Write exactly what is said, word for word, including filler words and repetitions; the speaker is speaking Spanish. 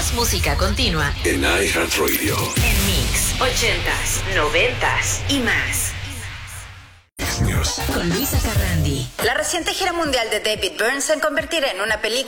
Más música continua en iHeartRadio. En Mix, ochentas, noventas y más. News. Con Luisa Carrandi. La reciente gira mundial de David Byrne se convertirá en una película